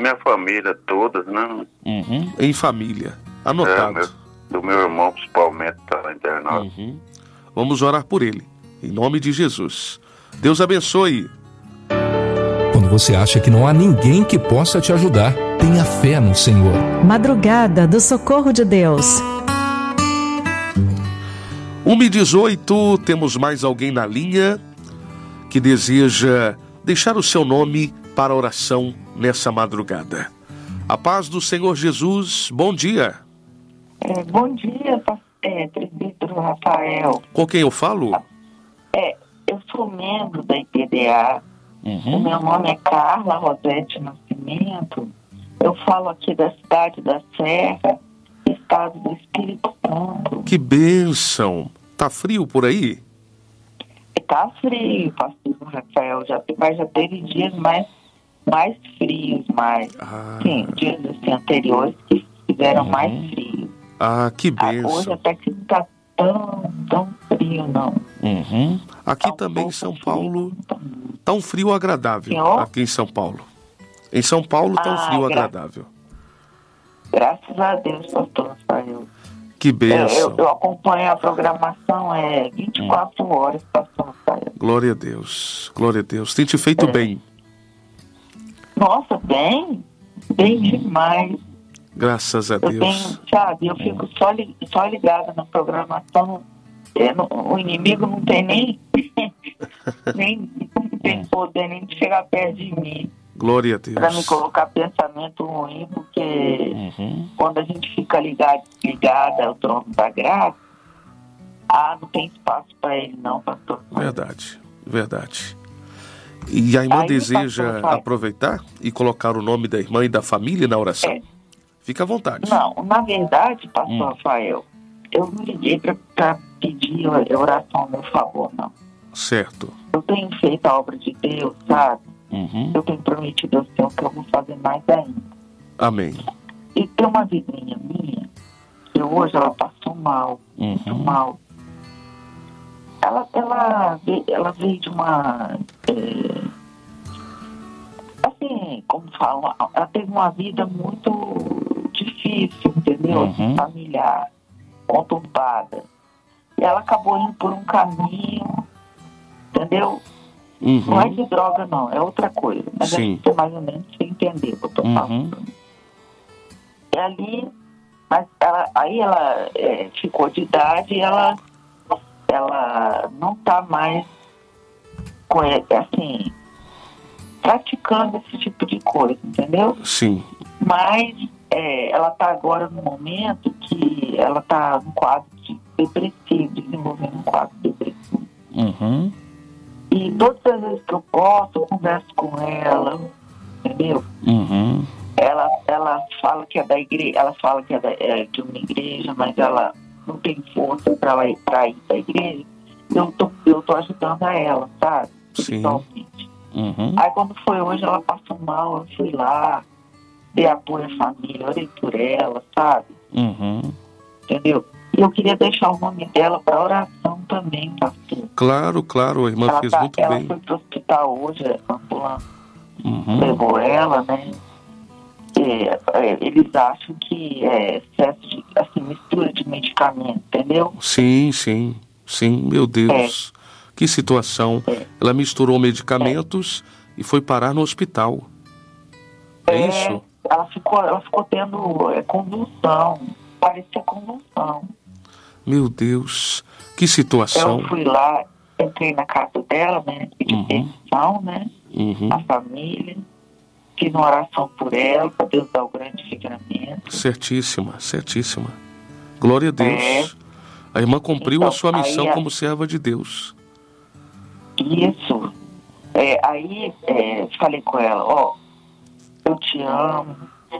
minha família, todas, né? Em família. Anotado. Do meu irmão, principalmente, está internado. Vamos orar por ele, em nome de Jesus. Deus abençoe. Quando você acha que não há ninguém que possa te ajudar, tenha fé no Senhor. Madrugada do Socorro de Deus. 1h18, temos mais alguém na linha que deseja deixar o seu nome para oração nessa madrugada. A paz do Senhor Jesus, bom dia. Bom dia, presbítero Rafael. Com quem eu falo? Eu sou membro da IPDA. O meu nome é Carla Rosete Nascimento. Eu falo aqui da cidade da Serra, estado do Espírito Santo. Que bênção! Tá frio por aí? Tá frio, pastor Rafael. Já teve dias mais frios, sim, dias assim, anteriores que fizeram mais frio. Que bênção. Hoje até que não tá tão frio, não. Aqui tá também em São Paulo tá um frio agradável. Senhor? Aqui em São Paulo. Em São Paulo tá um frio agradável. Graças a Deus, pastor Rafael. Que bênção. Eu acompanho a programação 24 horas, pastor Rafael. Glória a Deus. Glória a Deus. Tem te feito bem. Nossa, bem demais. Graças a Deus. Eu fico só ligada na programação. O inimigo não tem nem tem poder nem de chegar perto de mim. Glória a Deus. Para me colocar pensamento ruim, porque quando a gente fica ligada ao trono da graça, não tem espaço para ele não, pastor. Verdade. E a irmã deseja aproveitar e colocar o nome da irmã e da família na oração? Fica à vontade. Não, na verdade, pastor Rafael, eu não liguei para pedir oração a meu favor, não. Certo. Eu tenho feito a obra de Deus, sabe? Eu tenho prometido ao Senhor que eu vou fazer mais ainda. Amém. E tem uma vizinha minha, que hoje ela passou mal, muito mal. Ela veio de uma... assim, como falam, ela teve uma vida muito difícil, entendeu? Familiar, conturbada. E ela acabou indo por um caminho, entendeu? Não é de droga, não, é outra coisa. Mas Sim. acho que mais ou menos você entendeu o que eu estou falando. E ali, mas ela ficou de idade e ela não está mais assim, praticando esse tipo de coisa, entendeu? Sim. Mas ela está agora no momento que ela está num quadro depressivo, desenvolvendo um quadro depressivo. E todas as vezes que eu posso, eu converso com ela, entendeu? Ela fala que é da igreja, ela fala que é de uma igreja, mas ela não tem força para ir para a igreja. Eu tô ajudando a ela, sabe? Espiritualmente. Aí quando foi hoje, ela passou mal, eu fui lá, dei apoio à família, orei por ela, sabe? Entendeu? E eu queria deixar o nome dela para oração também, pastor. Claro, a irmã fez muito bem. Ela foi pro hospital hoje, a ambulância levou ela, né? Eles acham que é excesso de, assim, mistura de medicamento, entendeu? Sim, meu Deus. Que situação. Ela misturou medicamentos e foi parar no hospital. É isso? Ela ficou tendo convulsão. Parecia convulsão. Meu Deus, que situação. Eu fui lá, entrei na casa dela, né? Pedi permissão, né? A família. Fiz uma oração por ela, para Deus dar o grande livramento. Certíssima. Glória a Deus. A irmã cumpriu a sua missão como serva de Deus. Isso. Aí falei com ela, eu te amo,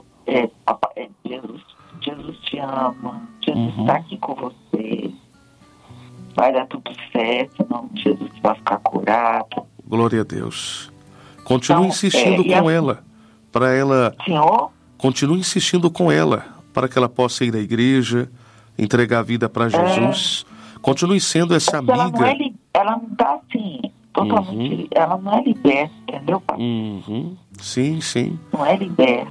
Jesus te ama, Jesus está aqui com você, vai dar tudo certo, não, Jesus vai ficar curado. Glória a Deus. Continue insistindo com ela, para ela... Senhor? Continue insistindo com ela, para que ela possa ir à igreja, entregar a vida para Jesus. Continue sendo essa amiga. Ela não está assim, totalmente, ela não é liberta, entendeu, pai? Sim. Não é liberta.